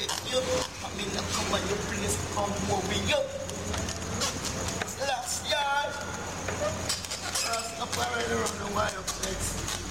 respect you. I mean, I come at your place, come moving you. Last yard. Rastafari around the wire flex.